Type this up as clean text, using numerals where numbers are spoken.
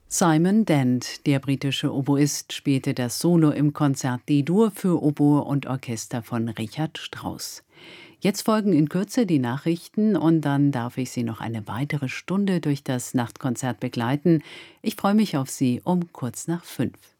Simon Dent, der britische Oboist, spielte das Solo im Konzert D-Dur für Oboe und Orchester von Richard Strauss. Jetzt folgen in Kürze die Nachrichten und dann darf ich Sie noch eine weitere Stunde durch das Nachtkonzert begleiten. Ich freue mich auf Sie um kurz nach 5.